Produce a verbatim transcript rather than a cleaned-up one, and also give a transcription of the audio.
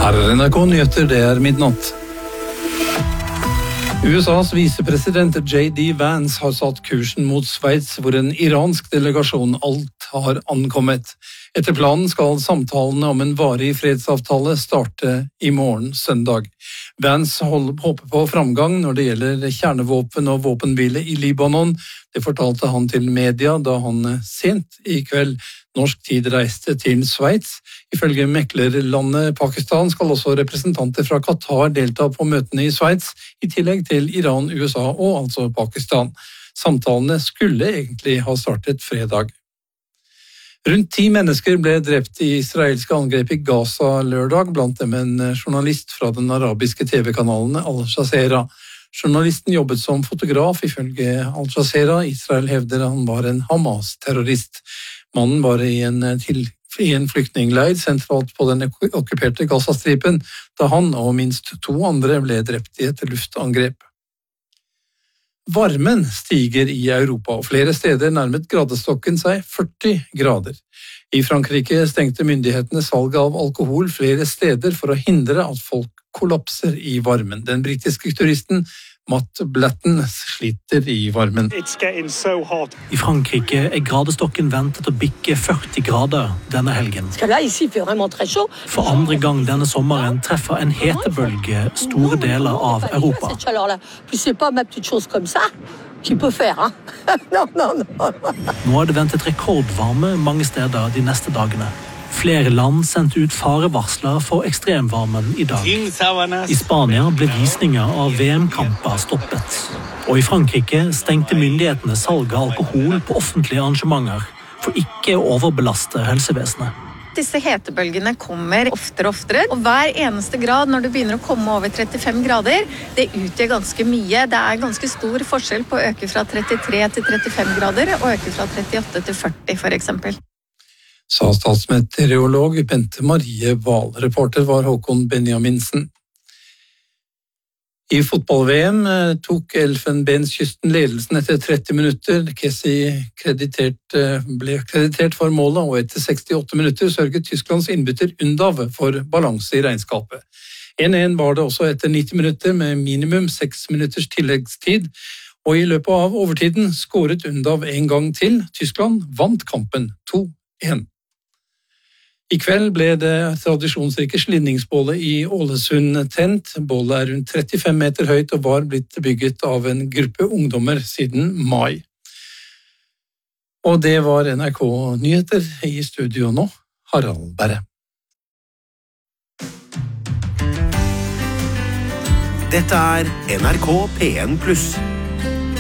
Her er N R K Nyheter, det er midnatt. U S A's visepresident J D Vance har satt kursen mot Sveits, hvor en iransk delegasjon alt har ankommet. Etter planen skal samtalene om en varig fredsavtale starte i morgen søndag. Vance håper på framgang når det gjelder kjernevåpen og våpenhvile i Libanon. Det fortalte han til media da han sent i kveld norsk tid reiste til Sveits. Ifølge meklerlandet Pakistan skal også representanter fra Qatar delta på møtene i Sveits, i tillegg til Iran, U S A og altså Pakistan. Samtalene skulle egentlig ha startet fredag. Rundt ti mennesker ble drept i israelske angrep i Gaza lørdag, blant dem en journalist fra den arabiske T V-kanalen Al Jazeera. Journalisten jobbet som fotograf ifølge Al Jazeera. Israel hevder han var en Hamas-terrorist. Mannen var i en, til, i en flyktningleir sentralt på den okkuperte Gazastripen, da han og minst to andre ble drept i et luftangrep. Varmen stiger i Europa, og flere steder nærmet gradestokken seg førti grader. I Frankrike stengte myndighetene salget av alkohol flere steder for å hindre at folk kollapser i varmen. Den britiske turisten Matt Blatten sliter i varmen. So I Frankrike er gradestokken ventet å bikke førti grader denne helgen. For andre gang denne sommeren treffer en hetebølge store deler av Europa. Nå er det ventet rekordvarme mange steder de neste dagene. Flere land sendte ut farevarsler for ekstremvarmen i dag. I Spania ble visninger av V M-kamper stoppet. Og i Frankrike stengte myndighetene salg av alkohol på offentlige arrangementer for ikke å overbelaste helsevesenet. Disse hetebølgene kommer oftere og oftere, og hver eneste grad når du begynner å komme over trettifem grader, det utgjør ganske mye. Det er ganske stor forskjell på å øke fra trettitre til trettifem grader, og øke fra trettiåtte til førti for eksempel. Sa statsmeteorolog Bente Marie Wahl. Reporter var Håkon Benjaminsen. I fotball-V M tok Elfenbenskysten ledelsen etter tretti minutter. Kessie ble kreditert for målet, og etter sekstiåtte minutter sørget Tysklands innbytter Undav for balanse i regnskapet. en en var det også etter nitti minutter med minimum seks minutters tilleggstid, og i løpet av overtiden skåret Undav en gang til. Tyskland vant kampen to en. I kveld ble det tradisjonsrike slinningsbålet i Ålesund tent. Bålet er rundt trettifem meter høyt og var blitt bygget av en gruppe ungdommer siden mai. Og det var N R K Nyheter. I studio nå, Harald Berre. Dette er N R K P en pluss.